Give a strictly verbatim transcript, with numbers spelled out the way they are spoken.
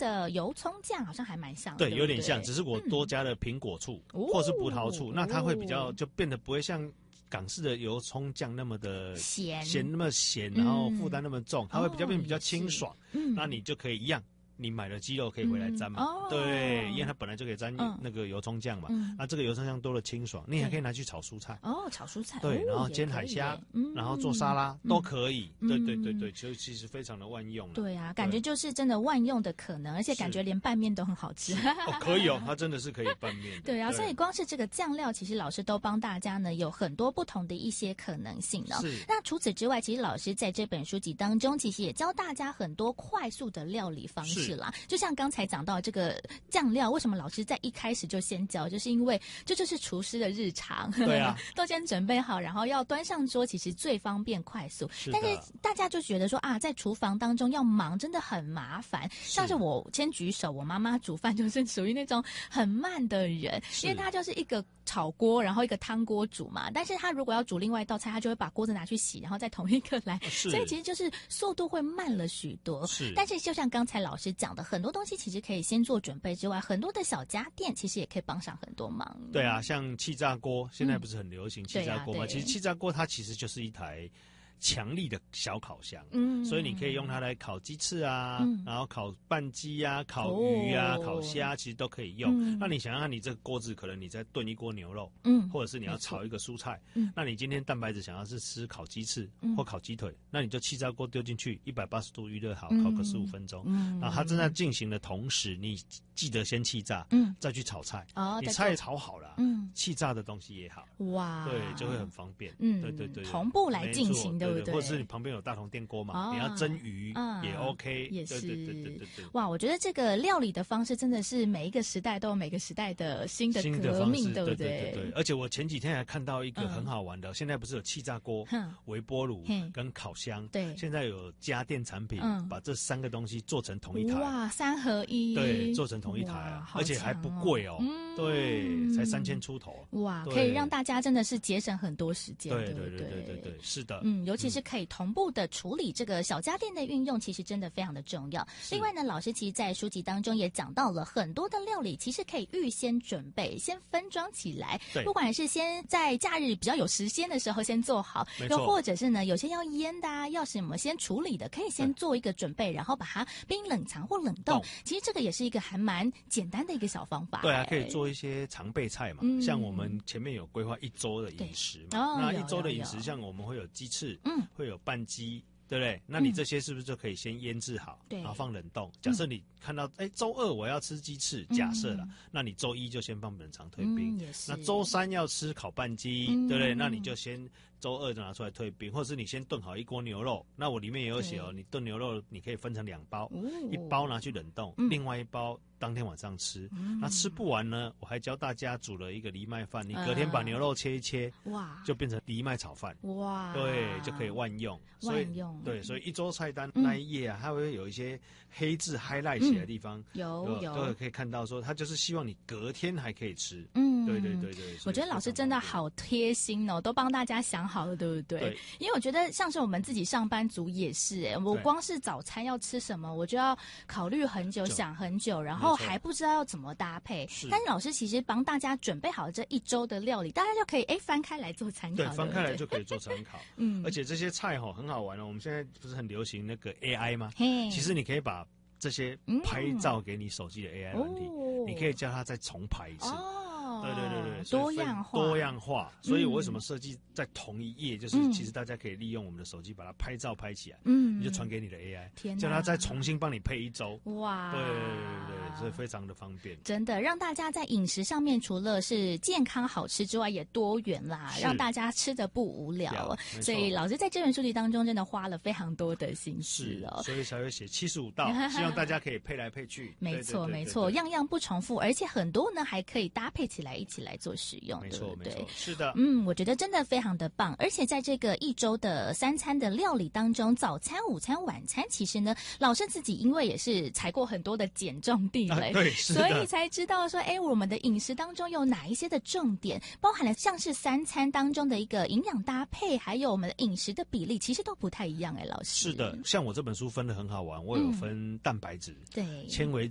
的油葱酱好像还蛮像的， 对， 对， 有点像，只是我多加了苹果醋、嗯、或是葡萄醋、哦，那它会比较就变得不会像港式的油葱酱那么的咸， 咸那么咸，然后负担那么重，嗯、它会比较变比较清爽。 嗯， 那你就可以一样。你买了鸡肉可以回来沾嘛、 嗯哦？ 对，因为它本来就可以沾那个油葱酱嘛。 嗯、 那这个油葱酱多了清爽，你还可以拿去炒蔬菜。 哦，炒蔬菜。 对， 哦、 然后煎海虾、嗯，然后做沙拉、嗯、都可以。嗯、对对对对，就其实非常的万用了。 对啊，感觉就是真的万用的可能，而且感觉连拌面都很好吃。 哦，可以哦，它真的是可以拌面。 对啊，所以光是这个酱料，其实老师都帮大家呢有很多不同的一些可能性呢、哦。 是。 那除此之外，其实老师在这本书籍当中，其实也教大家很多快速的料理方式啦，就像刚才讲到这个酱料，为什么老师在一开始就先教？就是因为这就是厨师的日常， 对啊， 都先准备好，然后要端上桌，其实最方便快速。 是但是大家就觉得说啊，在厨房当中要忙真的很麻烦。像是我先举手，我妈妈煮饭就是属于那种很慢的人，因为她就是一个炒锅，然后一个汤锅煮嘛。但是她如果要煮另外一道菜，她就会把锅子拿去洗，然后再同一个来，所以其实就是速度会慢了许多。 是， 但是就像刚才老师讲的，很多东西其实可以先做准备之外，很多的小家电其实也可以帮上很多忙。 对啊，像气炸锅，现在不是很流行气炸锅吗？ 嗯啊、 其实气炸锅它其实就是一台强力的小烤箱， 嗯， 所以你可以用它来烤鸡翅啊， 嗯、 然后烤半鸡啊、烤鱼啊、 哦、 烤虾，其实都可以用。 嗯、 那你想想，你这个锅子可能你在炖一锅牛肉， 嗯， 或者是你要炒一个蔬菜， 嗯， 那你今天蛋白质想要是吃烤鸡翅、 嗯、 或烤鸡腿，那你就气炸锅丢进去，一百八十度预热好， 嗯、 烤个十五分钟， 嗯， 然后它正在进行的同时，你记得先气炸， 嗯， 再去炒菜， 哦， 你菜炒好了， 嗯， 气炸的东西也好， 哇， 对，就会很方便， 嗯， 对对 对, 对， 同步来进行，对不对？ 或者是你旁边有大同电锅嘛， 哦、 你要蒸鱼、啊、也 OK， 也是， 对对对对对对。 哇，我觉得这个料理的方式真的是每一个时代都有每个时代的新的革命，对不对？ 对对对对。而且我前几天还看到一个很好玩的，嗯、现在不是有气炸锅、微波炉跟烤箱， 对， 现在有家电产品、 嗯、 把这三个东西做成同一台， 哇，三合一， 对，做成同一台啊，而且还不贵哦， 嗯、 对，才三千出头， 哇，可以让大家真的是节省很多时间， 对对对对对对对，是的， 嗯，尤其是可以同步的处理这个小家电的运用，其实真的非常的重要。另外呢，老师其实在书籍当中也讲到了很多的料理，其实可以预先准备，先分装起来。不管是先在假日比较有时间的时候先做好，又或者是呢有些要腌的啊，要什么先处理的，可以先做一个准备，然后把它冰冷藏或冷冻。其实这个也是一个还蛮简单的一个小方法。 对啊，可以做一些常备菜嘛，嗯、像我们前面有规划一周的饮食嘛， 哦、 那一周的饮食，像我们会有鸡翅， 嗯， 会有半鸡。对不对？那你这些是不是就可以先腌制好， 嗯、 然后放冷冻？假设你看到，哎、嗯，周二我要吃鸡翅，假设了，嗯、那你周一就先放冷藏退冰。 嗯、 那周三要吃烤半鸡，嗯、对不对？那你就先周二就拿出来退冰，或者是你先炖好一锅牛肉，那我里面也有写哦，你炖牛肉你可以分成两包，哦、一包拿去冷冻，嗯、另外一包当天晚上吃。嗯、那吃不完呢，我还教大家煮了一个藜麦饭，你隔天把牛肉切一切， 哇， 就变成藜麦炒饭， 哇， 对，就可以万用， 万用。 对，所以一周菜单那一页啊，它会有一些黑字 highlight 写的地方， 嗯、有有都可以看到说，它就是希望你隔天还可以吃。 嗯， 对对对对。 我觉得老师真的好贴心哦，都帮大家想好了，对不对？ 对。 因为我觉得像是我们自己上班族也是，哎，我光是早餐要吃什么，我就要考虑很久，想很久，然后还不知道要怎么搭配。但是老师其实帮大家准备好这一周的料理，大家就可以哎翻开来做参考。 对，翻开来就可以做参考。 嗯。 而且这些菜哈、哦、很好玩哦，我们现在不是很流行那个 A I 吗？ 嘿， 其实你可以把这些拍照给你手机的 A I 软体，嗯、你可以叫它再重拍一次。 哦， 对对对对， 多样化， 多样化。所以我为什么设计在同一页？就是其实大家可以利用我们的手机把它拍照拍起来，嗯，你就传给你的 A I， 天哪， 叫它再重新帮你配一周。 哇， 对对对，所以非常的方便。 真的让大家在饮食上面除了是健康好吃之外，也多元啦，让大家吃得不无聊。所以老师在这本书籍当中真的花了非常多的心思哦， 所以才会写七十五道，希望大家可以配来配去。 没错没错，样样不重复，而且很多呢还可以搭配起来一起来做使用， 没错对不对？ 是的， 嗯，我觉得真的非常的棒。而且在这个一周的三餐的料理当中，早餐、午餐、晚餐，其实呢，老师自己因为也是踩过很多的减重地雷， 啊、对，是的， 所以才知道说，哎，我们的饮食当中有哪一些的重点，包含了像是三餐当中的一个营养搭配，还有我们的饮食的比例，其实都不太一样。哎，老师， 是的，像我这本书分得很好玩，我有分蛋白质、 嗯、对， 纤维